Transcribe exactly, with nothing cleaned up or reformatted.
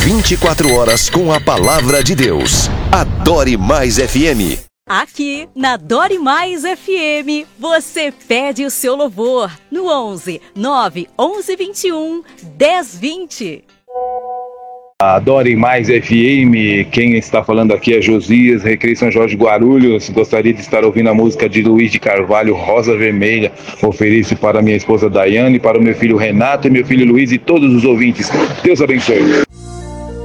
vinte e quatro horas com a palavra de Deus. Adore Mais F M. Aqui na Adore Mais F M, você pede o seu louvor no onze, nove, onze, vinte e um, dez, vinte. Adore Mais F M, quem está falando aqui é Josias, Recreio São Jorge Guarulhos. Gostaria de estar ouvindo a música de Luiz de Carvalho, Rosa Vermelha. Ofereço para minha esposa Daiane, para o meu filho Renato e meu filho Luiz e todos os ouvintes. Deus abençoe.